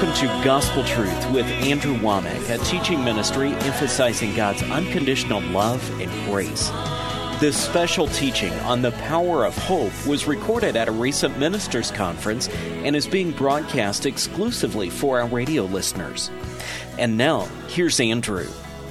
Welcome to Gospel Truth with Andrew Womack, a teaching ministry emphasizing God's unconditional love and grace. This special teaching on the power of hope was recorded at a recent ministers' conference and is being broadcast exclusively for our radio listeners. And now, here's Andrew.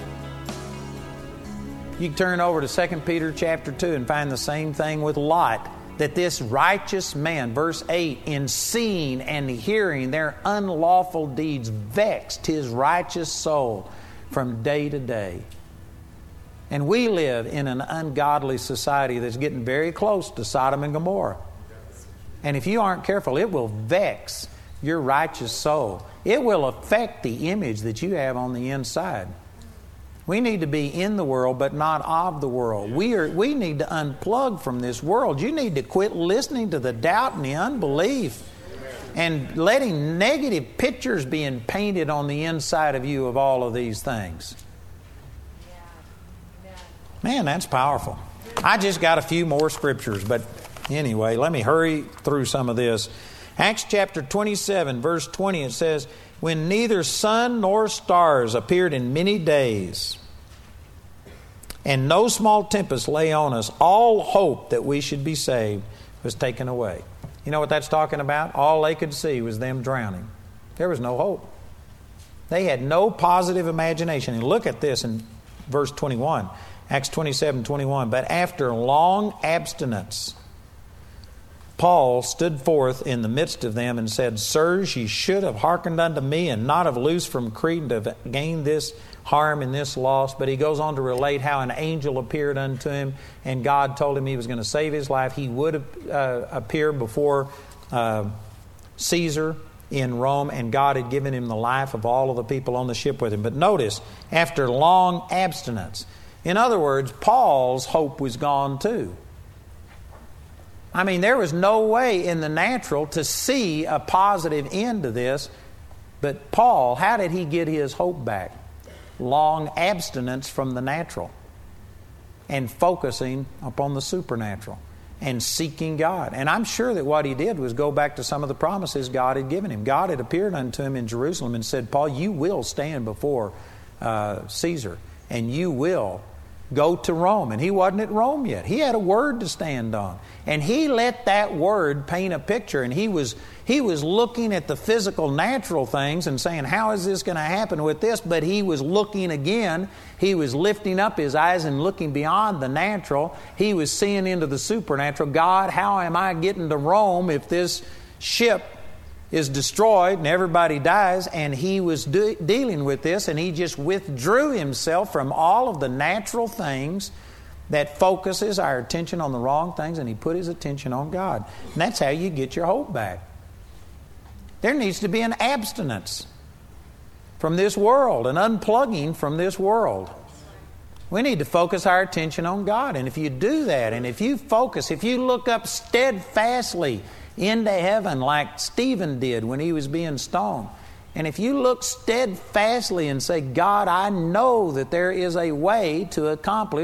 You can turn over to 2 Peter chapter 2 and find the same thing with Lot. That this righteous man, verse 8, in seeing and hearing their unlawful deeds vexed his righteous soul from day to day. And we live in an ungodly society that's getting very close to Sodom and Gomorrah. And if you aren't careful, it will vex your righteous soul. It will affect the image that you have on the inside. We need to be in the world, but not of the world. We need to unplug from this world. You need to quit listening to the doubt and the unbelief and letting negative pictures being painted on the inside of you of all of these things. Man, that's powerful. I just got a few more scriptures, but anyway, let me hurry through some of this. Acts chapter 27, verse 20, it says, when neither sun nor stars appeared in many days, and no small tempest lay on us, all hope that we should be saved was taken away. You know what that's talking about? All they could see was them drowning. There was no hope. They had no positive imagination. And look at this in verse 21, Acts 27:21. But after long abstinence, Paul stood forth in the midst of them and said, Sirs, ye should have hearkened unto me and not have loosed from Crete and have gained this harm and this loss. But he goes on to relate how an angel appeared unto him and God told him he was going to save his life. He would appear before Caesar in Rome, and God had given him the life of all of the people on the ship with him. But notice, after long abstinence. In other words, Paul's hope was gone too. I mean, there was no way in the natural to see a positive end to this. But Paul, how did he get his hope back? Long abstinence from the natural and focusing upon the supernatural and seeking God. And I'm sure that what he did was go back to some of the promises God had given him. God had appeared unto him in Jerusalem and said, Paul, you will stand before Caesar and you will go to Rome. And he wasn't at Rome yet. He had a word to stand on. And he let that word paint a picture. And he was looking at the physical, natural things and saying, how is this going to happen with this? But he was looking again. He was lifting up his eyes and looking beyond the natural. He was seeing into the supernatural. God, how am I getting to Rome if this ship is destroyed and everybody dies? And he was dealing with this, and he just withdrew himself from all of the natural things that focuses our attention on the wrong things, and he put his attention on God. And that's how you get your hope back. There needs to be an abstinence from this world, an unplugging from this world. We need to focus our attention on God. And if you do that, and if you focus, if you look up steadfastly into heaven like Stephen did when he was being stoned, and if you look steadfastly and say, God, I know that there is a way to accomplish